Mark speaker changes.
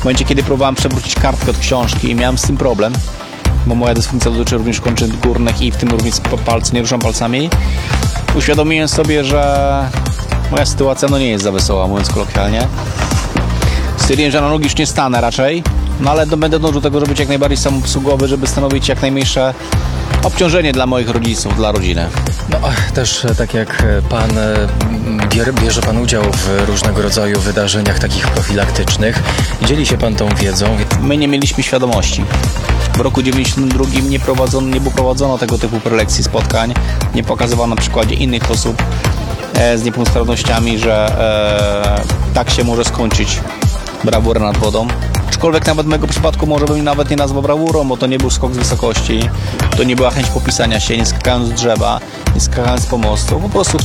Speaker 1: momencie, kiedy próbowałem przewrócić kartkę od książki i miałem z tym problem, bo moja dysfunkcja dotyczy również kończyn górnych i w tym również palce, nie ruszam palcami, uświadomiłem sobie, że moja sytuacja nie jest za wesoła, mówiąc kolokwialnie. Stwierdziłem, że na nogi już nie stanę raczej, ale będę dążył do tego, żeby być jak najbardziej samoobsługowy, żeby stanowić jak najmniejsze obciążenie dla moich rodziców, dla rodziny.
Speaker 2: No, też tak jak pan bierze pan udział w różnego rodzaju wydarzeniach takich profilaktycznych, dzieli się pan tą wiedzą.
Speaker 1: My nie mieliśmy świadomości. W roku 92 nie prowadzono tego typu prelekcji, spotkań, nie pokazywano na przykładzie innych osób z niepełnosprawnościami, że tak się może skończyć brawura nad wodą. Aczkolwiek nawet w mojego przypadku może bym nawet nie nazwał brawurą, bo to nie był skok z wysokości, to nie była chęć popisania się, nie skakałem z drzewa, nie skakałem z pomostu, po prostu